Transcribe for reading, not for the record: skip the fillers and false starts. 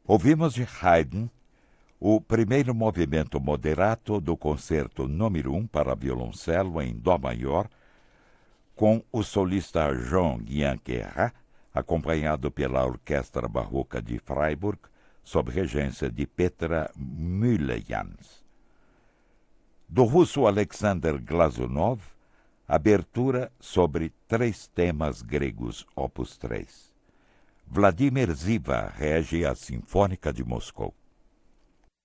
Ouvimos de Haydn o primeiro movimento moderato do concerto número 1 para violoncelo em dó maior, com o solista Jean-Guihen Queyras, acompanhado pela Orquestra Barroca de Freiburg, sob regência de Petra Müllejans. Do russo Alexander Glazunov, abertura sobre 3 temas gregos, opus 3. Vladimir Ziva rege a Sinfônica de Moscou.